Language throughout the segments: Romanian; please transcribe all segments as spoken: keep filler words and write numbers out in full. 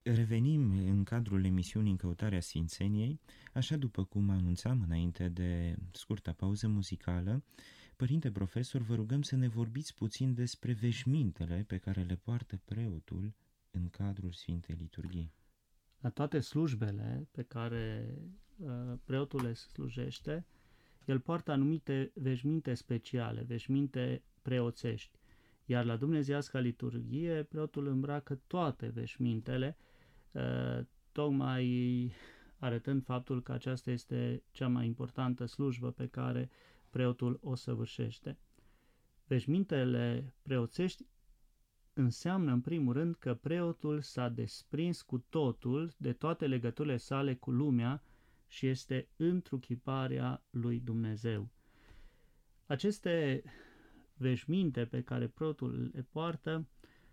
Revenim în cadrul emisiunii În căutarea Sfințeniei, așa după cum anunțam înainte de scurta pauză muzicală. Părinte profesor, vă rugăm să ne vorbiți puțin despre veșmintele pe care le poartă preotul în cadrul Sfintei Liturghii. La toate slujbele pe care uh, preotul le slujește, el poartă anumite veșminte speciale, veșminte preoțești. Iar la dumnezeiasca liturghie, preotul îmbracă toate veșmintele, uh, tocmai arătând faptul că aceasta este cea mai importantă slujbă pe care preotul o săvârșește. Veșmintele preoțești înseamnă, în primul rând, că preotul s-a desprins cu totul de toate legăturile sale cu lumea și este întruchiparea lui Dumnezeu. Aceste veșminte pe care preotul le poartă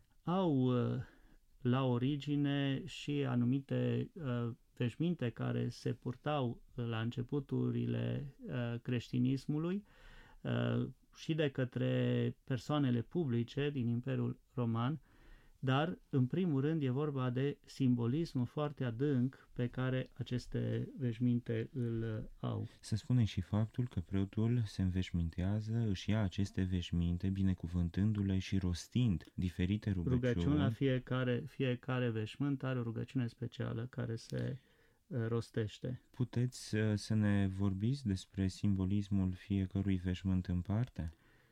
au la origine și anumite uh, veșminte care se purtau la începuturile uh, creștinismului uh, și de către persoanele publice din Imperiul Roman, dar în primul rând e vorba de simbolismul foarte adânc pe care aceste veșminte îl au. Să spunem și faptul că preotul se înveșmintează, își ia aceste veșminte, binecuvântându-le și rostind diferite rugăciuni. Rugăciunea, fiecare, fiecare veșmânt are o rugăciune specială care se uh, rostește. Puteți uh, să ne vorbiți despre simbolismul fiecărui veșmânt în parte?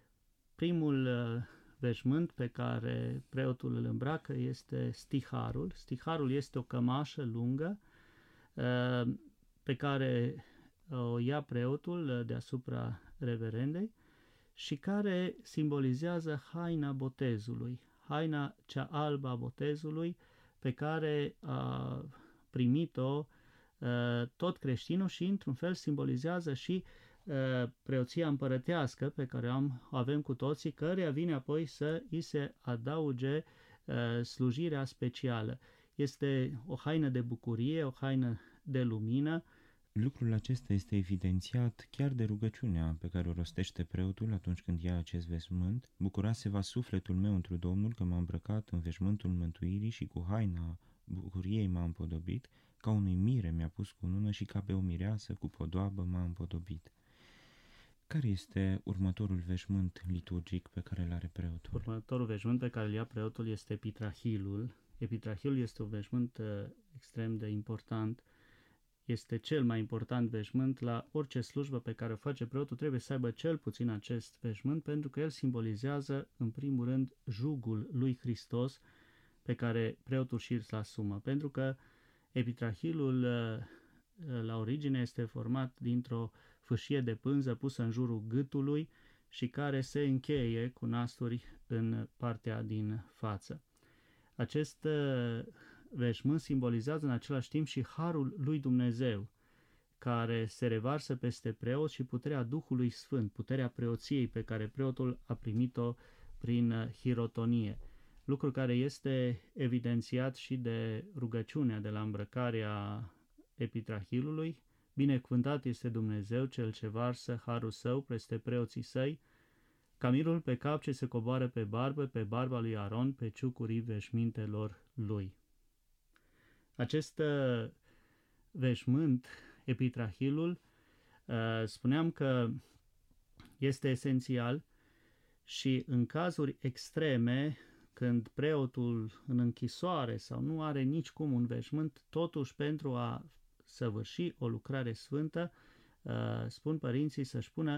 Primul uh, veșmânt pe care preotul îl îmbracă este stiharul. Stiharul este o cămașă lungă uh, pe care o ia preotul deasupra reverendei și care simbolizează haina botezului, haina cea albă a botezului pe care a primit-o tot creștinul și într-un fel simbolizează și preoția împărătească pe care am, o avem cu toții, căreia vine apoi să îi se adauge slujirea specială. Este o haină de bucurie, o haină de lumină. Lucrul acesta este evidențiat chiar de rugăciunea pe care o rostește preotul atunci când ia acest veșmânt. Bucurase va sufletul meu întru Domnul că m-a îmbrăcat în veșmântul mântuirii și cu haina bucuriei m-a împodobit, ca unui mire mi-a pus cunună și ca pe o mireasă cu podoabă m-a împodobit. Care este următorul veșmânt liturgic pe care îl are preotul? Următorul veșmânt pe care îl ia preotul este epitrahilul. Epitrahilul este un veșmânt uh, extrem de important. Este cel mai important veșmânt. La orice slujbă pe care o face preotul trebuie să aibă cel puțin acest veșmânt, pentru că el simbolizează, în primul rând, jugul lui Hristos pe care preotul și-l asumă. Pentru că epitrahilul la origine este format dintr-o fâșie de pânză pusă în jurul gâtului și care se încheie cu nasturi în partea din față. Acest veșmânt simbolizează în același timp și harul lui Dumnezeu, care se revarsă peste preot și puterea Duhului Sfânt, puterea preoției pe care preotul a primit-o prin hirotonie. Lucru care este evidențiat și de rugăciunea de la îmbrăcarea epitrahilului. Binecuvântat este Dumnezeu, cel ce varsă harul său peste preoții săi, ca mirul pe cap ce se coboară pe barbă, pe barba lui Aron, pe ciucurii veșmintelor lui. Acest veșmânt, epitrahilul, spuneam că este esențial și în cazuri extreme, când preotul în închisoare sau nu are nicicum un veșmânt, totuși pentru a săvârși o lucrare sfântă, spun părinții să-și pună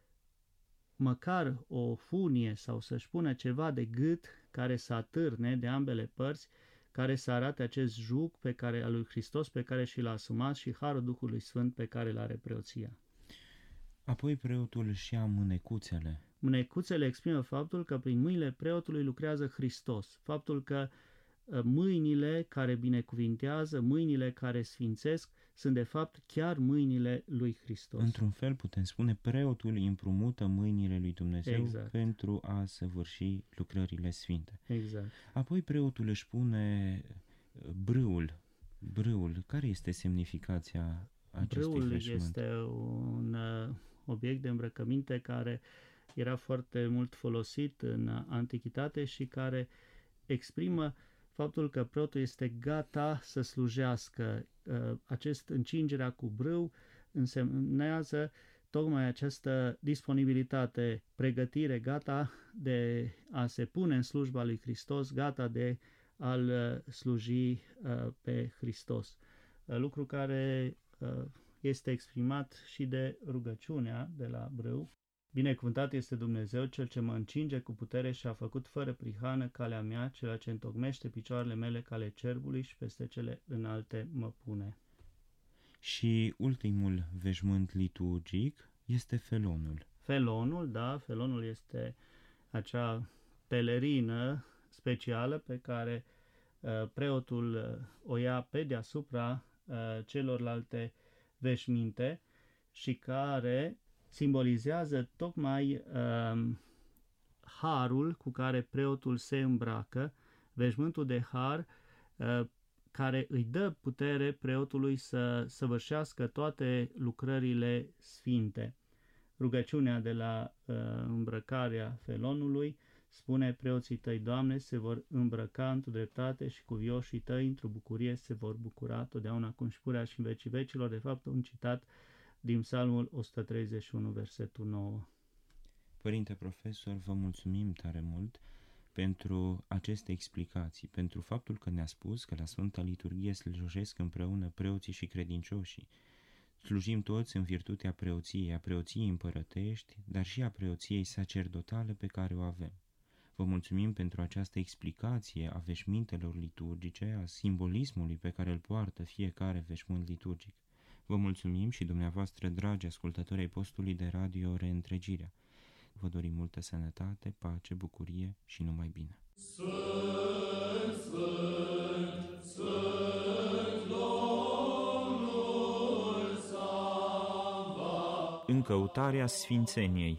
măcar o funie sau să-și pună ceva de gât care să atârne de ambele părți, care să arate acest jug pe care, al lui Hristos pe care și l-a asumat și harul Duhului Sfânt pe care l-are preoția. Apoi preotul își ia mânecuțele. Mânecuțele exprimă faptul că prin mâinile preotului lucrează Hristos, faptul că mâinile care binecuvintează, mâinile care sfințesc, sunt de fapt chiar mâinile lui Hristos. Într-un fel putem spune, preotul împrumută mâinile lui Dumnezeu exact. pentru a săvârși lucrările sfinte. Exact. Apoi preotul își pune brâul. Brâul, care este semnificația acestui brâul veșmânt? Este un uh, obiect de îmbrăcăminte care era foarte mult folosit în antichitate și care exprimă faptul că preotul este gata să slujească. Acest încingerea cu brâu însemnează tocmai această disponibilitate, pregătire, gata de a se pune în slujba lui Hristos, gata de a-L sluji pe Hristos. Lucru care este exprimat și de rugăciunea de la brâu. Binecuvântat este Dumnezeu, Cel ce mă încinge cu putere și a făcut fără prihană calea mea, Cel ce întocmește picioarele mele cale cerbului și peste cele înalte mă pune. Și ultimul veșmânt liturgic este felonul. Felonul, da, felonul este acea pelerină specială pe care uh, preotul uh, o ia pe deasupra uh, celorlalte veșminte și care simbolizează tocmai uh, harul cu care preotul se îmbracă, veșmântul de har uh, care îi dă putere preotului să săvârșească toate lucrările sfinte. Rugăciunea de la uh, îmbrăcarea felonului spune: preoții tăi, Doamne, se vor îmbrăca într-o dreptate și cuvioșii tăi într-o bucurie se vor bucura totdeauna acum și purea și în vecii vecilor. De fapt, un citat din Psalmul o sută treizeci și unu, versetul nouă. Părinte profesor, vă mulțumim tare mult pentru aceste explicații, pentru faptul că ne-a spus că la Sfânta Liturghie slujesc împreună preoții și credincioșii. Slujim toți în virtutea preoției, a preoției împărătești, dar și a preoției sacerdotale pe care o avem. Vă mulțumim pentru această explicație a veșmintelor liturgice, a simbolismului pe care îl poartă fiecare veșmânt liturgic. Vă mulțumim și dumneavoastră, dragi ascultători ai postului de radio Reîntregirea. Vă dorim multă sănătate, pace, bucurie și numai bine. Sfânt, Sfânt, Sfânt Domnul Sava. În căutarea sfințeniei.